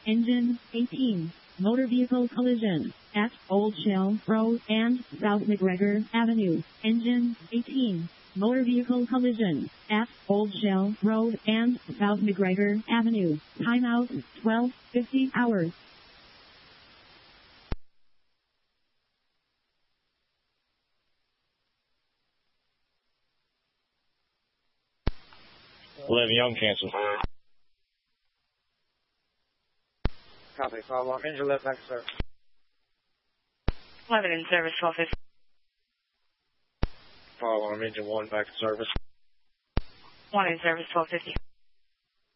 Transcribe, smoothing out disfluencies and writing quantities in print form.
Engine 18. Motor vehicle collision at Old Shell Road and South McGregor Avenue. Engine 18. Motor vehicle collision at Old Shell Road and South McGregor Avenue. Timeout 12:50 hours. Young cancel. Copy. Follow on engine left back to service. 11 in service, 1250. Follow on engine 1 back to service. 1 in service, 1250.